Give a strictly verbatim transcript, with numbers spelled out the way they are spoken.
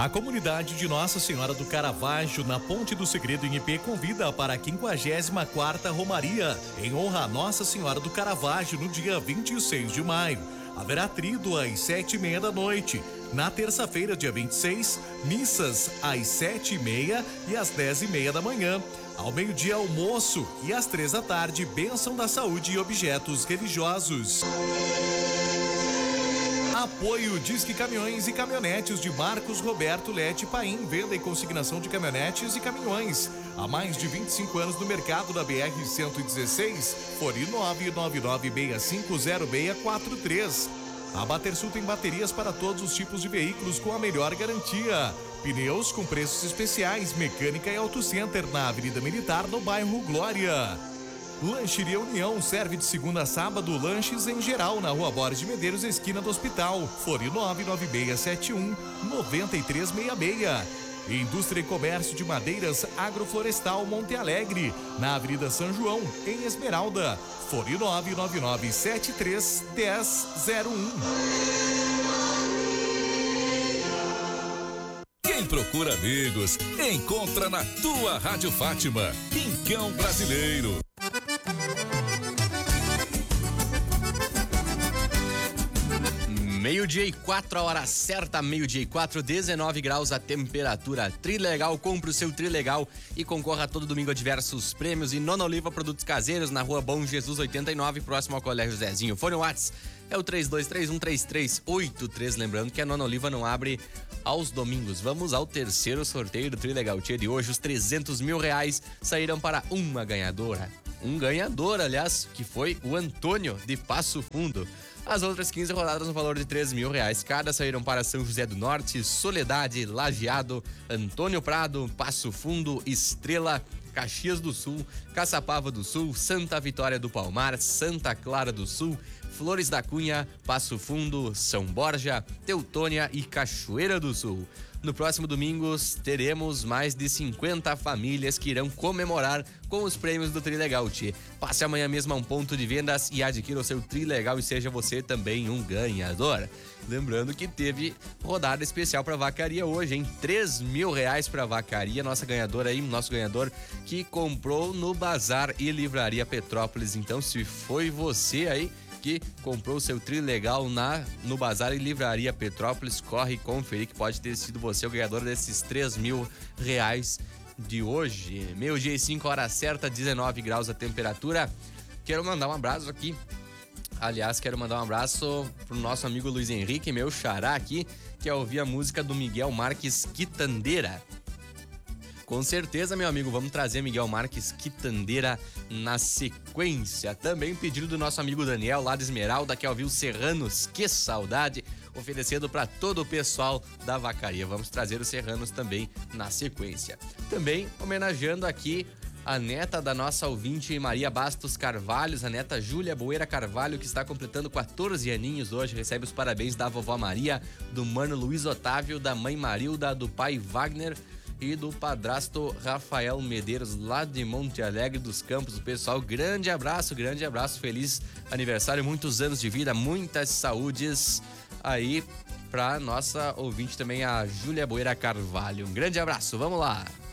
A comunidade de Nossa Senhora do Caravaggio, na Ponte do Segredo em Ipê, convida para a quinquagésima quarta Romaria, em honra a Nossa Senhora do Caravaggio, no dia vinte e seis de maio. Haverá tríduo às sete e meia da noite. Na terça-feira, dia vinte e seis, missas às sete e meia e às dez e meia da manhã. Ao meio-dia, almoço e às três da tarde, bênção da saúde e objetos religiosos. Apoio Disque Caminhões e Caminhonetes de Marcos Roberto Lete Paim, venda e consignação de caminhonetes e caminhões. Há mais de vinte e cinco anos no mercado da B R cento e dezesseis, fone nove nove nove seis cinco zero seis quatro três. A Batersul tem baterias para todos os tipos de veículos com a melhor garantia. Pneus com preços especiais, mecânica e auto center na Avenida Militar, no bairro Glória. Lancheria União, serve de segunda a sábado, lanches em geral, na Rua Borges de Medeiros, esquina do Hospital. Fone nove nove seis sete um nove três seis seis. Indústria e Comércio de Madeiras Agroflorestal Monte Alegre, na Avenida São João, em Esmeralda. Fone nove nove nove sete três um zero zero um. Quem procura amigos, encontra na tua Rádio Fátima, Pincão Brasileiro. Meio-dia e quatro, a hora certa, meio-dia e quatro, dezenove graus a temperatura. Trilegal, compre o seu Trilegal e concorra todo domingo a diversos prêmios. E Nona Oliva Produtos Caseiros, na Rua Bom Jesus oitenta e nove, próximo ao Colégio Zezinho. Fone Whats é o três dois três um três três oito três. Lembrando que a Nona Oliva não abre aos domingos. Vamos ao terceiro sorteio do Trilegal Tia de hoje. Os trezentos mil reais saíram para uma ganhadora. Um ganhador, aliás, que foi o Antônio de Passo Fundo. As outras quinze rodadas no valor de três mil reais cada saíram para São José do Norte, Soledade, Lajeado, Antônio Prado, Passo Fundo, Estrela, Caxias do Sul, Caçapava do Sul, Santa Vitória do Palmar, Santa Clara do Sul, Flores da Cunha, Passo Fundo, São Borja, Teutônia e Cachoeira do Sul. No próximo domingo teremos mais de cinquenta famílias que irão comemorar com os prêmios do Trilegal Tchê. Passe amanhã mesmo a um ponto de vendas e adquira o seu Trilegal e seja você também um ganhador. Lembrando que teve rodada especial para vacaria hoje, hein? três mil reais para vacaria. Nossa ganhadora aí, nosso ganhador que comprou no Bazar e Livraria Petrópolis. Então, se foi você aí que comprou o seu Trilegal na, no Bazar e Livraria Petrópolis, corre conferir que pode ter sido você o ganhador desses três mil reais de hoje. Meio dia e cinco, hora certa, dezenove graus a temperatura. Quero mandar um abraço aqui. Aliás, quero mandar um abraço pro nosso amigo Luiz Henrique, meu xará aqui, que é ouvir a música do Miguel Marques Quitandeira. Com certeza, meu amigo, vamos trazer Miguel Marques Quitandeira na sequência. Também pedido do nosso amigo Daniel, lá de Esmeralda, que é ouvir os Serranos, que saudade, oferecendo para todo o pessoal da vacaria. Vamos trazer os Serranos também na sequência. Também homenageando aqui a neta da nossa ouvinte Maria Bastos Carvalhos, a neta Júlia Boeira Carvalho, que está completando quatorze aninhos hoje. Recebe os parabéns da vovó Maria, do mano Luiz Otávio, da mãe Marilda, do pai Wagner e do padrasto Rafael Medeiros, lá de Monte Alegre dos Campos. O pessoal, grande abraço, grande abraço, feliz aniversário, muitos anos de vida, muitas saúdes aí pra nossa ouvinte também, a Júlia Boeira Carvalho. Um grande abraço, vamos lá!